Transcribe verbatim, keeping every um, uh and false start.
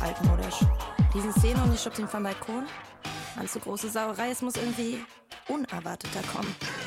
altmodisch. Riesenszene und ich schub's ihn vom Balkon. Allzu große Sauerei, es muss irgendwie unerwarteter kommen.